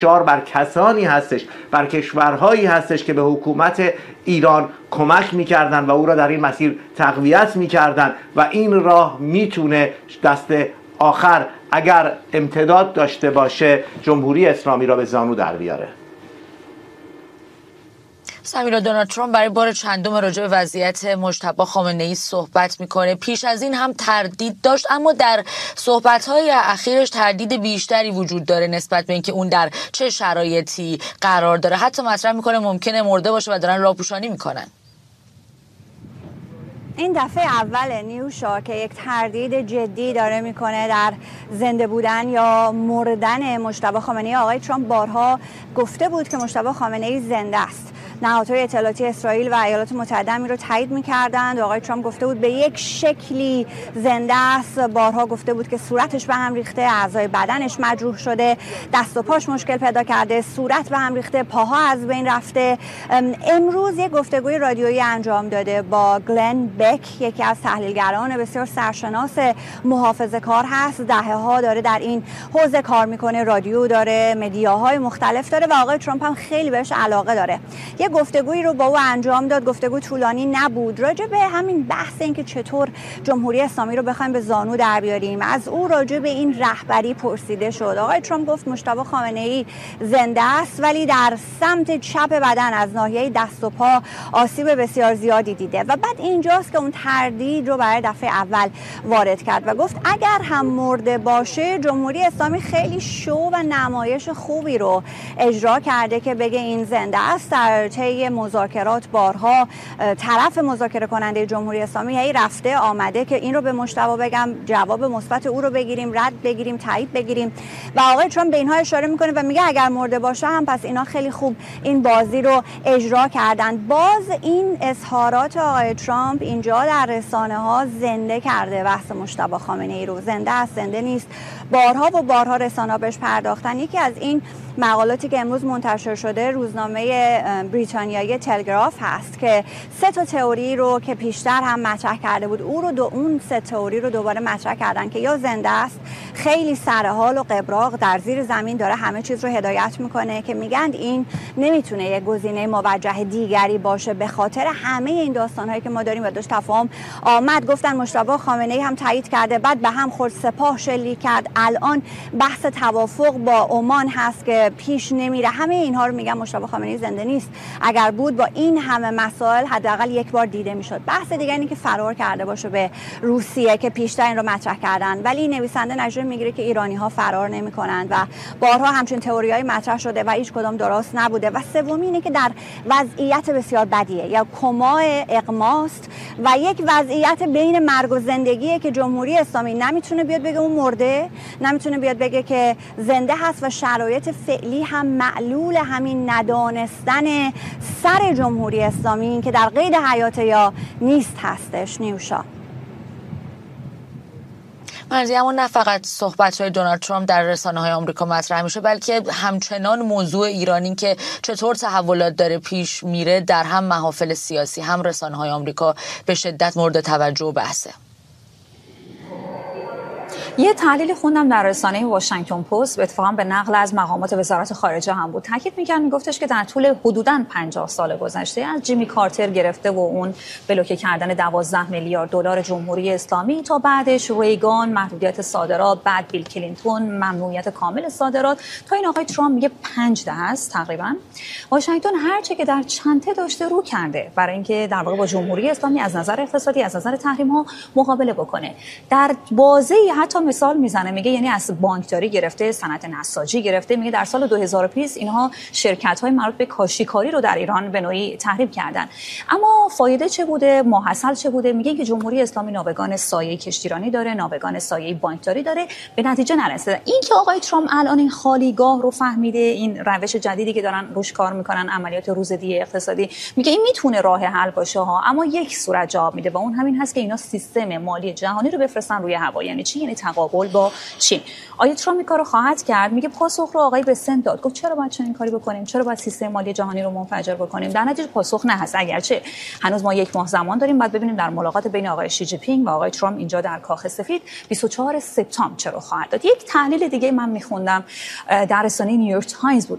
بر کسانی هستش، بر کشورهایی هستش که به حکومت ایران کمک میکردن و او را در این مسیر تقویت میکردن و این راه میتونه دست آخر اگر امتداد داشته باشه جمهوری اسلامی را به زانو در بیاره. سمیرا، دونالد ترامپ برای بار چندم راجع به وضعیت مجتبی خامنه‌ای صحبت میکنه. پیش از این هم تردید داشت، اما در صحبت‌های اخیرش تردید بیشتری وجود داره نسبت به اینکه اون در چه شرایطی قرار داره. حتی مطرح میکنه ممکنه مرده باشه و دارن راهپوشانی میکنن. این دفعه اول نیوشا که یک تردید جدی داره میکنه در زنده بودن یا مردن مجتبی خامنه‌ای. آقای ترامپ بارها گفته بود که مجتبی خامنه‌ای زنده است. نهادهای اطلاعاتی اسرائیل و ایالات متحده رو تایید می‌کردند و آقای ترامپ گفته بود به یک شکلی زنده است. بارها گفته بود که صورتش به هم ریخته، اعضای بدنش مجروح شده، دست و پاش مشکل پیدا کرده، صورت به هم ریخته، پاها از بین رفته. امروز یک گفتگوی رادیویی انجام داده با گلن بک، یکی از تحلیلگران بسیار سرشناس محافظه‌کار هست. دهه‌ها داره در این حوزه کار میکنه، رادیو داره، مدیاهای مختلف داره و آقای ترامپ هم خیلی بهش علاقه داره. گفتگویی رو با او انجام داد. گفتگو طولانی نبود، راجع به همین بحث این که چطور جمهوری اسلامی رو بخوایم به زانو در بیاریم. از او راجع به این رهبری پرسیده شد. آقای ترامپ گفت مجتبی خامنه‌ای زنده است ولی در سمت چپ بدن از ناحیه دست و پا آسیب بسیار زیادی دیده و بعد اینجاست که اون تردید رو برای دفعه اول وارد کرد و گفت اگر هم مرده باشه جمهوری اسلامی خیلی شو و نمایش خوبی رو اجرا کرده که بگه این زنده است. در طی مذاکرات بارها طرف مذاکره کننده جمهوری اسلامی هی رفته آمده که این رو به مجتبی بگم، جواب مثبت او رو بگیریم، رد بگیریم، تایید بگیریم و آقای ترامپ به اینها اشاره میکنه و میگه اگر مرده باشه هم پس اینا خیلی خوب این بازی رو اجرا کردن. باز این اظهارات آقای ترامپ اینجا در رسانه ها زنده کرده بحث مجتبی خامنه‌ای رو. زنده است، زنده نیست، بارها و بارها رسانه‌ها بهش پرداختن. یکی از این مقالاتی که امروز منتشر شده روزنامه بریتانیایی تلگراف هست که 3 تئوری رو که پیشتر هم مطرح کرده بود اون 3 تئوری رو دوباره مطرح کردن که یا زنده است، خیلی سرحال و قبراق در زیر زمین داره همه چیز رو هدایت میکنه که میگن این نمیتونه یک گزینه موجه دیگری باشه به خاطر همه این داستانهایی که ما داریم و داشت تفاهم آمد. گفتن مجتبی خامنه‌ای هم تایید کرده، بعد به هم خورد، سپاه شلیک کرد، الان بحث توافق با عمان هست که پیش نمیره. همه اینها رو میگن مجتبی خامنه‌ای زنده نیست. اگر بود با این همه مسائل حداقل یک بار دیده میشد. بحث دیگه اینه که فرار کرده باشه به روسیه که پیشتر این رو مطرح کردن، ولی نویسنده نتیجه میگیره که ایرانی ها فرار نمیکنند و بارها همچین تئوریای مطرح شده و هیچ کدام درست نبوده. و سومی اینه که در وضعیت بسیار بدیه یا کما اغماست و یک وضعیت بین مرگ و زندگیه که جمهوری اسلامی نمیتونه بیاد بگه اون مرده، نمیتونه بیاد بگه که زنده هست و شرایط فعلی هم معلول همین ندانستن سر جمهوری اسلامی که در قید حیات یا نیست هستش. نیوشا مرزی، اما نه فقط صحبت‌های دونالد ترامپ در رسانه‌های آمریکا مطرح میشه بلکه همچنان موضوع ایرانی که چطور تحولات داره پیش میره در هم محافل سیاسی هم رسانه‌های آمریکا به شدت مورد توجه و بحثه. یه تحلیل خوندم در رسانه واشنگتن پست، اتفاقا به نقل از مقامات وزارت خارجه هم بود، تاکید می‌کرد، میگفتش که در طول حدوداً 50 سال گذشته از جیمی کارتر گرفته و اون بلوکه کردن 12 میلیارد دلار جمهوری اسلامی تا بعدش ریگان، محدودیت صادرات، بعد بیل کلینتون، ممنوعیت کامل صادرات، تا این آقای ترامپ میگه 5 دهه است تقریبا واشنگتن هرچه که در چنته داشته رو کرده برای اینکه در واقع با جمهوری اسلامی از نظر اقتصادی، از نظر تحریم‌ها مقابله بکنه. در بازه حتی مثال میزنه، میگه یعنی از بانکداری گرفته، صنعت نساجی گرفته، میگه در سال 2020 اینها شرکت‌های مربوط به کاشیکاری رو در ایران به نوعی تحریم کردن. اما فایده چه بوده؟ ماحصل چه بوده؟ میگه که جمهوری اسلامی ناوگان سایه کشتیرانی داره، ناوگان سایه بانکداری داره، به نتیجه نرسیده. این که آقای ترامپ الان این خالیگاه رو فهمیده، این روش جدیدی که دارن روش کار میکنن، عملیات روزدی اقتصادی، میگه این میتونه راه حل باشه ها، اما یک صورت جواب میده و اون همین هست که اینا سیستم مالی جهانی رو بفرستن روی هوا. یعنی چی؟ یعنی تقابل با چین. آیا ترامپ این کارو خواهد کرد؟ میگه پاسخ رو آقای بسنت داد، گفت چرا باید چنین کاری بکنیم، چرا باید سیستم مالی جهانی رو منفجر بکنیم. در نتیجه پاسخ نه هست، اگرچه هنوز ما 1 ماه زمان داریم بعد ببینیم در ملاقات بین آقای شی جی پینگ و آقای ترامپ اینجا در کاخ سفید 24 سپتامبر چرا خواهد داد. یک تحلیل دیگه من میخوندم در رسانه نیویورک تایمز بود